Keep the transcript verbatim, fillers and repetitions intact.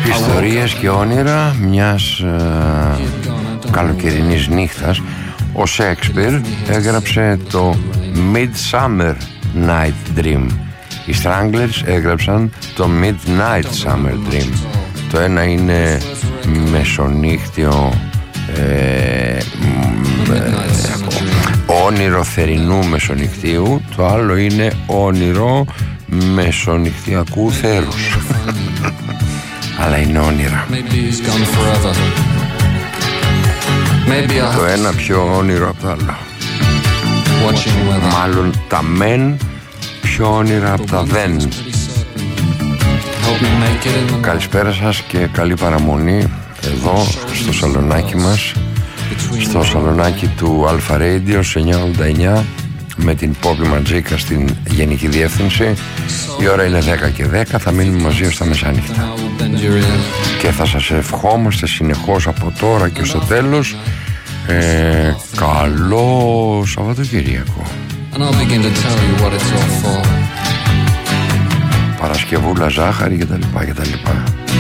Ιστορίες και όνειρα μιας ε, καλοκαιρινής νύχτας. Ο Σέξπιρ έγραψε το Midsummer Night Dream. Οι Stranglers έγραψαν το Midnight Summer Dream. Το ένα είναι μεσονύχτιο ε, ε, όνειρο θερινού μεσονυχτίου. Το άλλο είναι όνειρο μεσονυχτιακού θέρους. Αλλά είναι όνειρα. Το ένα πιο όνειρο από το άλλο. Μάλλον τα μεν πιο όνειρα από τα δεν. Καλησπέρα σας και καλή παραμονή εδώ στο σαλονάκι μας, στο σαλονάκι του Αλφα Radio σε εννιακόσια ογδόντα εννιά με την Πόπη Ματζίκα στην γενική διεύθυνση. Η ώρα είναι δέκα και δέκα, θα μείνουμε μαζί ως τα μεσάνυχτα και θα σας ευχόμαστε συνεχώς από τώρα και στο τέλος ε, καλό Σαββατοκύριακο. Παρασκευούλα, ζάχαρη κτλ. κτλ.